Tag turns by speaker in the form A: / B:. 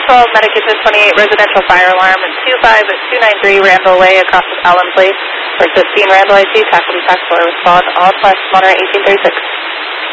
A: 12, medication 28, residential fire alarm, and 25293 Randall Way across with Allen Place. For 15 Randall IC, faculty tax for respond, all plus monitor 1836.